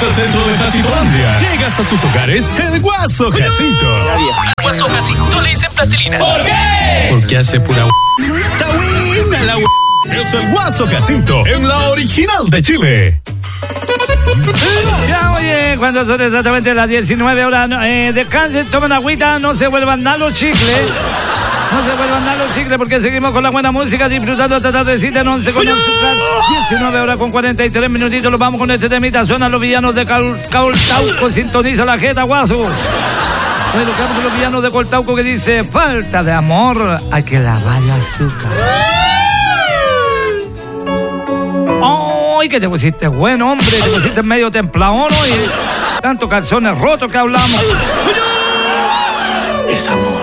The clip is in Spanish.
Desde el centro de Jacitolandia llega hasta sus hogares el Guaso Jacinto. Al Guaso Jacinto le dicen plastilina. ¿Por qué? Porque hace pura Está buena la Es el Guaso Jacinto en la original de Chile. Ya, oye, cuando son exactamente las 19 horas, descansen, tomen agüita, no se vuelvan a los chicles. No se vuelvan a los chicles porque seguimos con la buena música, disfrutando esta tardecita en 11 con azúcar. 19 horas con 43 minutitos, nos vamos con este temita. Suenan los villanos de Coltauco, sintoniza la jeta, Guaso. Bueno, quedamos con los villanos de Coltauco que dice: falta de amor, hay que lavar el azúcar. ¡Ay, que te pusiste bueno, hombre! Te pusiste medio templadón, ¿no? Y tantos calzones rotos que hablamos. Es amor.